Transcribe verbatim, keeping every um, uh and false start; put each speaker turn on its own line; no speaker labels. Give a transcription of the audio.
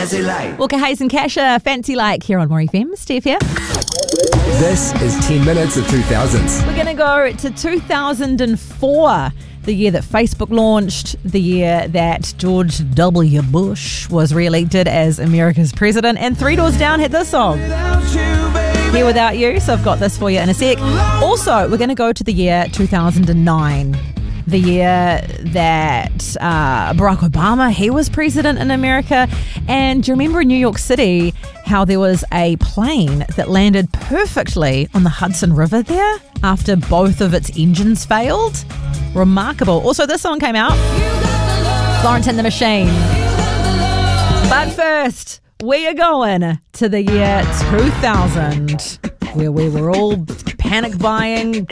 Fancy Like.
Walker Hayes and Kasha, Fancy Like here on More F M. Steve here.
This is ten minutes of two thousands.
We're going to go to two thousand four, the year that Facebook launched, the year that George W. Bush was re-elected as America's president, and Three Doors Down had this song, Here Without You, so I've got this for you in a sec. Also, we're going to go to the year two thousand nine, the year that uh, Barack Obama, he was president in America. And do you remember in New York City how there was a plane that landed perfectly on the Hudson River there after both of its engines failed? Remarkable. Also, this song came out, Florence and the Machine. But first, we are going to the year two thousand, where we were all panic buying